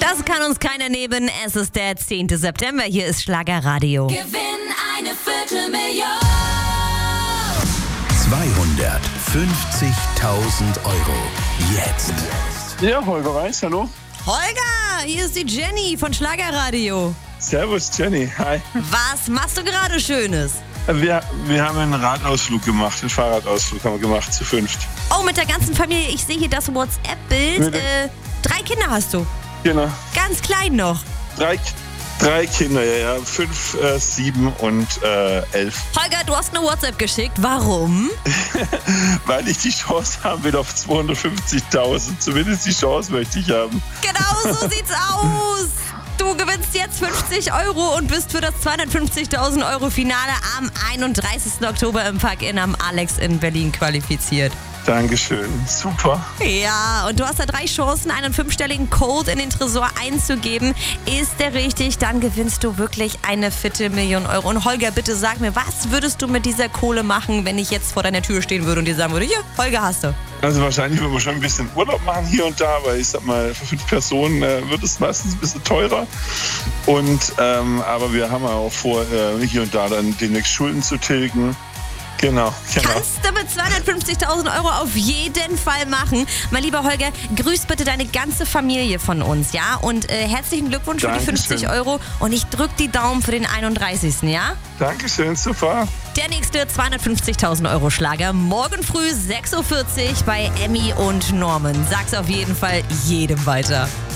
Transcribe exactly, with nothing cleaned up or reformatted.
Das kann uns keiner nehmen. Es ist der zehnte September. Hier ist Schlagerradio. Gewinn eine Viertelmillion. zweihundertfünfzigtausend Euro. Jetzt. Ja, Holger Reis, hallo. Holger, hier ist die Jenny von Schlagerradio. Servus, Jenny. Hi. Was machst du gerade Schönes? Wir, wir haben einen Radausflug gemacht, einen Fahrradausflug haben wir gemacht, zu fünft. Oh, mit der ganzen Familie. Ich sehe hier das WhatsApp-Bild. Äh, drei Kinder hast du. Genau. Ganz klein noch. Drei, drei Kinder, ja, ja. Fünf, äh, sieben und äh, elf. Holger, du hast eine WhatsApp geschickt. Warum? Weil ich die Chance haben will auf zweihundertfünfzigtausend. Zumindest die Chance möchte ich haben. Genau so sieht's aus. Du gewinnst jetzt fünfzig Euro und bist für das zweihundertfünfzigtausend Euro Finale am einunddreißigsten Oktober im Park-In am Alex in Berlin qualifiziert. Dankeschön, super. Ja, und du hast da drei Chancen, einen fünfstelligen Code in den Tresor einzugeben. Ist der richtig, dann gewinnst du wirklich eine Viertelmillion Euro. Und Holger, bitte sag mir, was würdest du mit dieser Kohle machen, wenn ich jetzt vor deiner Tür stehen würde und dir sagen würde, hier, Holger, hast du. Also wahrscheinlich würden wir schon ein bisschen Urlaub machen hier und da, weil ich sag mal, für fünf Personen äh, wird es meistens ein bisschen teurer. Und ähm, aber wir haben auch vor, äh, hier und da dann demnächst Schulden zu tilgen. Genau, genau. Kannst du mit zweihundertfünfzigtausend Euro auf jeden Fall machen. Mein lieber Holger, grüß bitte deine ganze Familie von uns, ja? Und äh, herzlichen Glückwunsch für die fünfzig Euro. Und ich drück die Daumen für den einunddreißigsten Ja? Dankeschön, super. Der nächste zweihundertfünfzigtausend Euro Schlager. Morgen früh sechs Uhr vierzig bei Emmy und Norman. Sag's auf jeden Fall jedem weiter.